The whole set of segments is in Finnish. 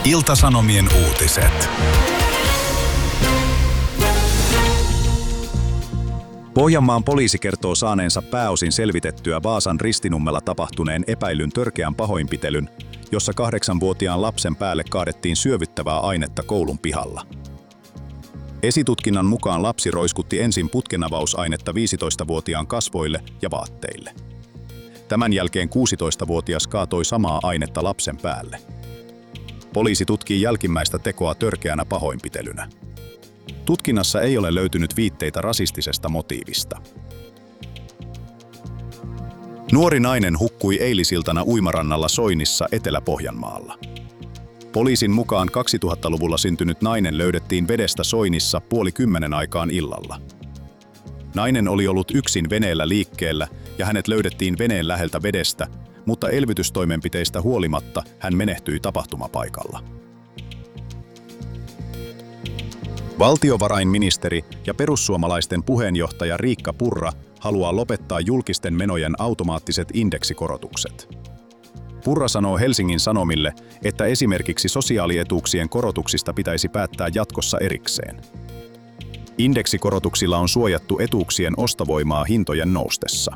Ilta-Sanomien uutiset. Pohjanmaan poliisi kertoo saaneensa pääosin selvitettyä Vaasan Ristinummella tapahtuneen epäillyn törkeän pahoinpitelyn, jossa 8-vuotiaan lapsen päälle kaadettiin syövyttävää ainetta koulun pihalla. Esitutkinnan mukaan lapsi roiskutti ensin putkenavausainetta 15-vuotiaan kasvoille ja vaatteille. Tämän jälkeen 16-vuotias kaatoi samaa ainetta lapsen päälle. Poliisi tutkii jälkimmäistä tekoa törkeänä pahoinpitelynä. Tutkinnassa ei ole löytynyt viitteitä rasistisesta motiivista. Nuori nainen hukkui eilisiltana uimarannalla Soinissa Etelä-Pohjanmaalla. Poliisin mukaan 2000-luvulla syntynyt nainen löydettiin vedestä Soinissa 9:30 aikaan illalla. Nainen oli ollut yksin veneellä liikkeellä ja hänet löydettiin veneen läheltä vedestä, mutta elvytystoimenpiteistä huolimatta hän menehtyi tapahtumapaikalla. Valtiovarainministeri ja perussuomalaisten puheenjohtaja Riikka Purra haluaa lopettaa julkisten menojen automaattiset indeksikorotukset. Purra sanoo Helsingin Sanomille, että esimerkiksi sosiaalietuuksien korotuksista pitäisi päättää jatkossa erikseen. Indeksikorotuksilla on suojattu etuuksien ostovoimaa hintojen noustessa.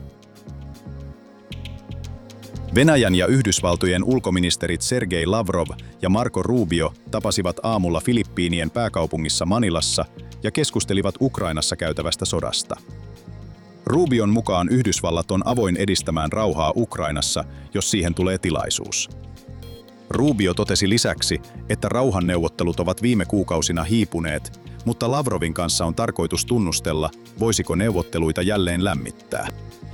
Venäjän ja Yhdysvaltojen ulkoministerit Sergei Lavrov ja Marco Rubio tapasivat aamulla Filippiinien pääkaupungissa Manilassa ja keskustelivat Ukrainassa käytävästä sodasta. Rubion mukaan Yhdysvallat on avoin edistämään rauhaa Ukrainassa, jos siihen tulee tilaisuus. Rubio totesi lisäksi, että rauhanneuvottelut ovat viime kuukausina hiipuneet, mutta Lavrovin kanssa on tarkoitus tunnustella, voisiko neuvotteluita jälleen lämmittää.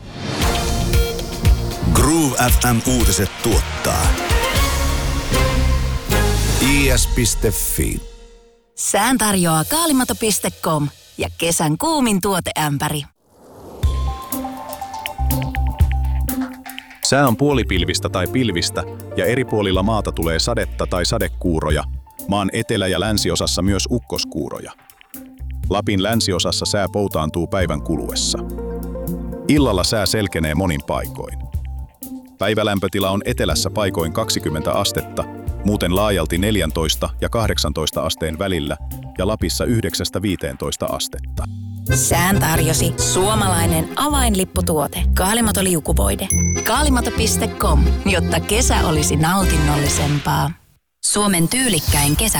Groove FM-uutiset tuottaa is.fi. Sään tarjoaa kaalimato.com ja kesän kuumin tuoteämpäri. Sää on puolipilvistä tai pilvistä ja eri puolilla maata tulee sadetta tai sadekuuroja, maan etelä- ja länsiosassa myös ukkoskuuroja. Lapin länsiosassa sää poutaantuu päivän kuluessa. Illalla sää selkenee monin paikoin. Päivälämpötila on etelässä paikoin 20 astetta, muuten laajalti 14 ja 18 asteen välillä ja Lapissa 9-15 astetta. Sään tarjosi suomalainen avainlipputuote Kaalimato-liukuvoide. Kaalimato.com, jotta kesä olisi nautinnollisempaa. Suomen tyylikkäin kesäkaupunki.